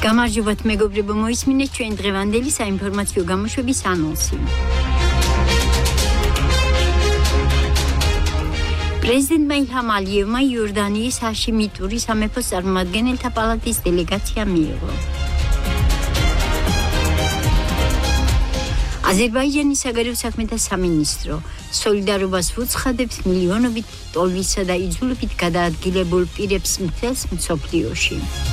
გამარჯობათ მეგობრებო, მოისმინეთ ჩვენ დღევანდელი საინფორმაციო გამოშვების ანონსი. პრეზიდენტმა ილჰამ ალიევმა იორდანიის ჰაშიმიტური სამეფოს წარმომადგენელთა პალატის დელეგაცია მიიღო. აზერბაიჯანის საგარეო საქმეთა სამინისტრო სოლიდარობას უცხადებს მილიონობით ტოლვისა და იძულებით გადაადგილებულ პირებს მთელს მსოფლიოში.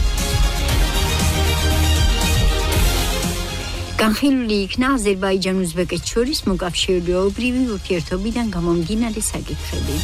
განხილული იქნა აზერბაიჯან-უზბეკეთს შორის მოკავშირეობრივი ურთიერთობიდან გამომდინარე საკითხები.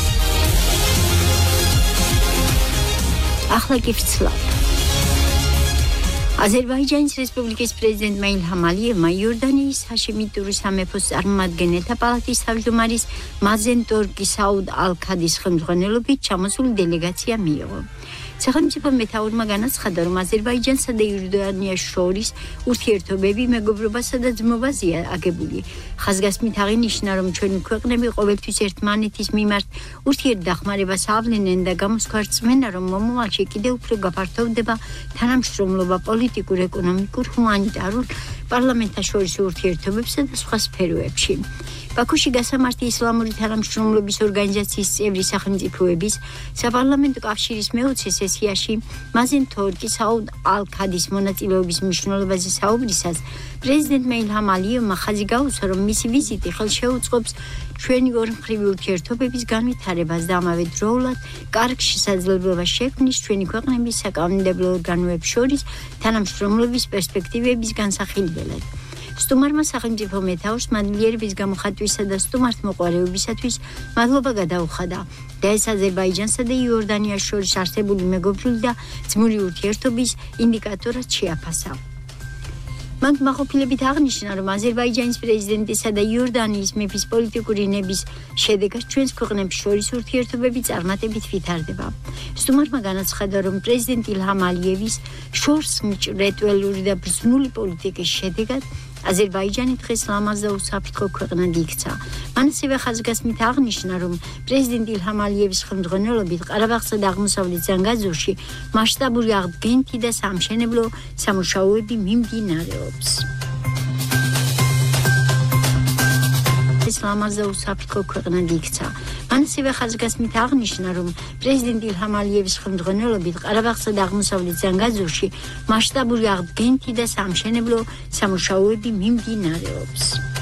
ახლა კი ვცლავთ. აზერბაიჯანის რესპუბლიკის პრეზიდენტმა ილჰამ ალიევმა იორდანიის ჰაშიმიტური სამეფოს წარმომადგენელთა პალატის თავმჯდომარის მაზენ თორკი საუდ ალ-ქადის ხელმძღვანელობით ჩამოსული დელეგაცია მიიღო. სახელმწიფო მეთაურმა განაცხადა, რომ აზერბაიჯანსა და იორდანიას შორის ურთიერთობები მეგობრობასა და ძმობაზეა აგებული. ხაზგასმით აღინიშნა, რომ ჩვენი ქვეყნები ყოველთვის ერთმანეთის მიმართ ურთიერთდახმარებას ავლენენ და გამოსქვარწმენა, რომ მომავალში კიდევ უფრო გაფართოვდება თანამშრომლობა პოლიტიკურ, ეკონომიკურ, ჰუმანიტარულ, პარლამენტთა შორის ურთიერთობებსა და სხვა სფეროებში. ბაქოში გასამართი ისლამური თანამშრომლობის ორგანიზაციის წევრი სახელმწიფოების საპარლამენტო კავშირის მეოცე სესიაში მაზენ თორკი საუდ ალ-ქადის მონაწილეობის მნიშვნელობაზე საუბრისას პრეზიდენტმა ილჰამ ალიევმა ხაზი გაუსვა, რომ მისი ვიზიტი ხელშეუწყობს ჩვენი ორმხრივი ურთიერთობების განვითარებას და ამავე დროულად კარგ შესაძლებლობას შექმნის ჩვენი ქვეყნების საკანონმდებლო ორგანოებს შორის თანამშრომლობის პერსპექტივების განსახილველად. სტუმარმა სახელმწიფო მეთაურს მადლიერების გამოხატვისა და სტუმართმოყვარეობისათვის მადლობა გადაუხადა და ეს აზერბაიჯანსა და იორდანიას შორის არსებული მეგობრული და ძმური ურთიერთობის ინდიკატორად შეაფასა. მან მაყოფილებით აღნიშნა, რომ აზერბაიჯანის პრეზიდენტისა და იორდანიის მეფის პოლიტიკური ნების შედეგად ჩვენს ქვეყნებს შორის ურთიერთობები წარმატებით ვითარდება. სტუმარმა განაცხადა, რომ პრეზიდენტ ილჰამ ალიევის შორსმჭრეტველური და ბრძნული პოლიტიკის შედეგად აზერბაიჯანი დღეს ლამაზ და უსაფრთხო ქვეყნად იქცა. მან ასევე ხაზგასმით აღნიშნა, რომ პრეზიდენტ ილჰამ ალიევის ხელმძღვანელობით ყარაბაღსა და აღმოსავლეთ ზანგაზურში მასშტაბური აღდგენითი და სამშენებლო სამუშაოები მიმდინარეობს. ეს ლამაზ და უსაფრთხო ქვეყნად იქცა. მან ასევე ხაზგასმით აღნიშნა, რომ პრეზიდენტ ილჰამ ალიევის ხელმძღვანელობით ყარაბაღსა და აღმოსავლეთ ზანგაზურში მასშტაბური აღდგენითი და სამშენებლო სამუშაოები მიმდინარეობს.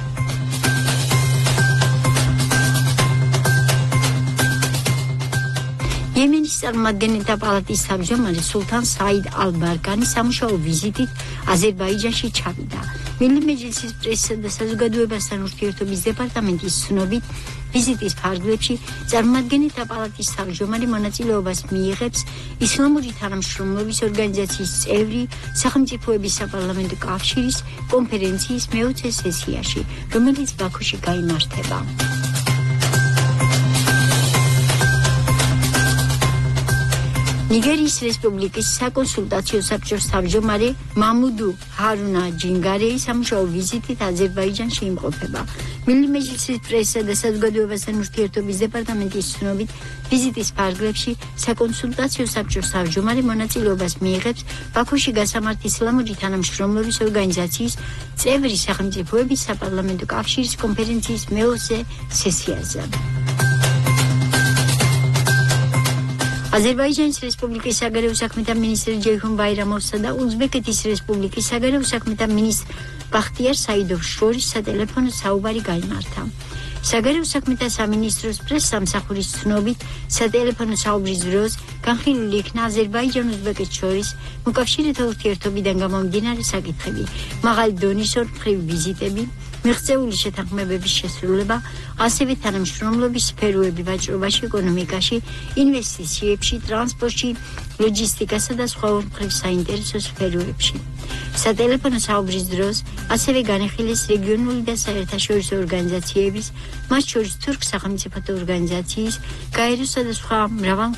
იემენის წარმომადგენელთა პალატის თავმჯდომარე სულთან საიდ ალ-ბარკანი სამუშაო ვიზიტით აზერბაიჯანში ჩავიდა. მილი მეჯლისის პრესისა და საზოგადოებასთან ურთიერთობის დეპარტამენტის ცნობით, ვიზიტის ფარგლებში წარმომადგენელთა პალატის თავმჯდომარე მონაწილეობას მიიღებს ისლამური თანამშრომლობის ორგანიზაციის წევრი სახელმწიფოების საპარლამენტო კავშირის კონფერენციის მეოცე სესიაში, რომელიც ბაქოში გაიმართება. ნიგერიის რესპუბლიკის საკონსულტაციო საბჭოს თავმჯდომარე მამუდუ ჰარუნა ჯინგარეი სამუშაო ვიზიტით აზერბაიჯანში იმყოფება. მილი მეჯლისის პრესისა და საზოგადოებასთან ურთიერთობის დეპარტამენტის ცნობით, ვიზიტის ფარგლებში საკონსულტაციო საბჭოს თავმჯდომარე მონაწილეობას მიიღებს ბაქოში გასამართ ისლამური თანამშრომლობის ორგანიზაციის წევრი სახელმწიფოების საპარლამენტო კავშირის კონფერენციის მეოცე სესიაზე. აზერბაიჯანის რესპუბლიკის საგარეო საქმეთა მინისტრი ჯეიჰուն ბაირამოვსა და უზბეკეთის რესპუბლიკის საგარეო საქმეთა მინისტრ ბახტიარ საიდოვს შორის სატელეფონო საუბარი გაიმართა. საგარეო საქმეთა სამინისტროს პრესსამსახურის ცნობით, სატელეფონო საუბრის დროს განხილული იქნა აზერბაიჯან-უზბეკეთს შორის მოკავშირეთა ურთიერთობიდან გამომდინარე საკითხები, მაღალი დონის ორმხრივი ვიზიტები, მიღწეული შეთანხმებების შესრულება, ასევე თანამშრომლობის სფეროები ვაჭრობაში, ეკონომიკაში, ინვესტიციებში, ტრანსპორტში, ლოჯისტიკასა და სხვა ორმხრივ საინტერესო სფეროებში. სატელეფონო საუბრის დროს ასევე განიხილეს რეგიონული და საერთაშორისო ორგანიზაციების, მათ შორის თურქ სახელმწიფოთა ორგანიზაციის, გაეროსა და სხვა მრავალ